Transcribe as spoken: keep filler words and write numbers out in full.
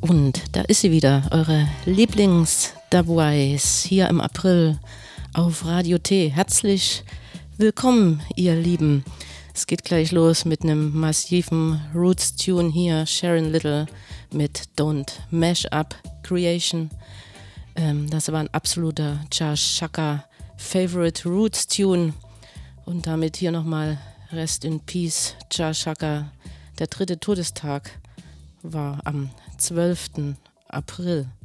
Und da ist sie wieder, eure Lieblings-Dubwise hier im April auf Radio T. Herzlich willkommen, ihr Lieben. Es geht gleich los mit einem massiven Roots-Tune hier, Sharon Little mit Don't Mash Up Creation. Ähm, das war ein absoluter Chashaka Favorite Roots-Tune. Und damit hier nochmal Rest in Peace, Chashaka. Der dritte Todestag war am zwölften April.